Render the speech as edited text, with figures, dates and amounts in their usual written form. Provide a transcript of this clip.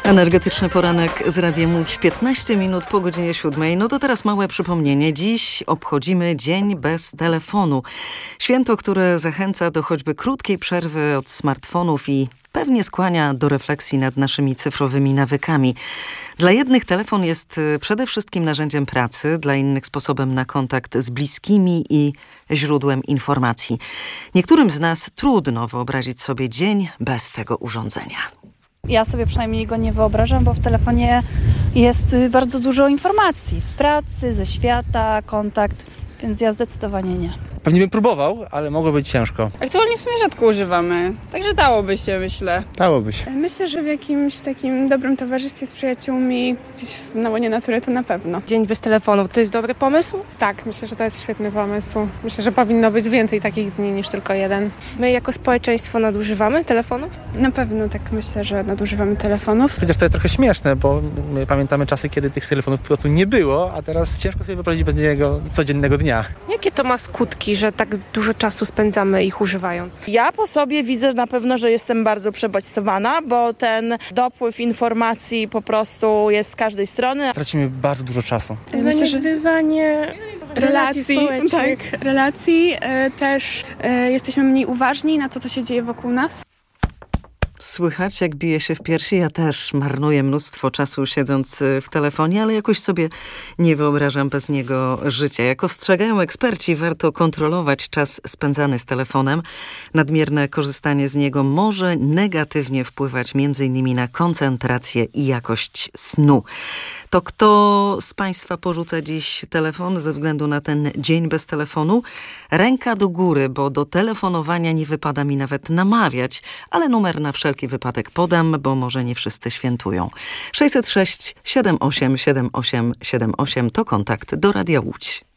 Energetyczny poranek z Radiem Łódź, 15 minut po godzinie 7. No to teraz małe przypomnienie. Dziś obchodzimy Dzień bez telefonu. Święto, które zachęca do choćby krótkiej przerwy od smartfonów i pewnie skłania do refleksji nad naszymi cyfrowymi nawykami. Dla jednych telefon jest przede wszystkim narzędziem pracy, dla innych sposobem na kontakt z bliskimi i źródłem informacji. Niektórym z nas trudno wyobrazić sobie dzień bez tego urządzenia. Ja sobie przynajmniej go nie wyobrażam, bo w telefonie jest bardzo dużo informacji z pracy, ze świata, kontakt, więc ja zdecydowanie nie. Pewnie bym próbował, ale mogło być ciężko. Aktualnie w sumie rzadko używamy, także dałoby się, myślę. Dałoby się. Myślę, że w jakimś takim dobrym towarzystwie z przyjaciółmi, gdzieś na łonie natury to na pewno. Dzień bez telefonu, to jest dobry pomysł? Tak, myślę, że to jest świetny pomysł. Myślę, że powinno być więcej takich dni niż tylko jeden. My jako społeczeństwo nadużywamy telefonów? Na pewno tak myślę, że nadużywamy telefonów. Chociaż to jest trochę śmieszne, bo my pamiętamy czasy, kiedy tych telefonów po prostu nie było, a teraz ciężko sobie wyobrazić bez niego codziennego dnia. Jakie to ma skutki, że tak dużo czasu spędzamy ich używając? Ja po sobie widzę na pewno, że jestem bardzo przebodźcowana, bo ten dopływ informacji po prostu jest z każdej strony. Tracimy bardzo dużo czasu. Myślę, że relacji, tak. relacji też jesteśmy mniej uważni na to, co się dzieje wokół nas. Słychać, jak bije się w piersi. Ja też marnuję mnóstwo czasu siedząc w telefonie, ale jakoś sobie nie wyobrażam bez niego życia. Jak ostrzegają eksperci, warto kontrolować czas spędzany z telefonem. Nadmierne korzystanie z niego może negatywnie wpływać m.in. na koncentrację i jakość snu. To kto z Państwa porzuca dziś telefon ze względu na ten dzień bez telefonu? Ręka do góry, bo do telefonowania nie wypada mi nawet namawiać, ale numer na wszelki wypadek podam, bo może nie wszyscy świętują. 606 78 78 78 to kontakt do Radia Łódź.